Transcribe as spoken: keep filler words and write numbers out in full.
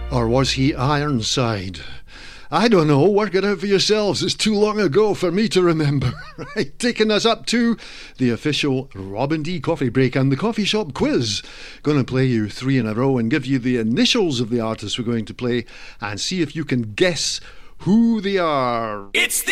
Or was he Ironside? I don't know. Work it out for yourselves. It's too long ago for me to remember. Right, taking us up to the official Robin D coffee break and the coffee shop quiz. Going to play you three in a row and give you the initials of the artists we're going to play and see if you can guess who they are. It's the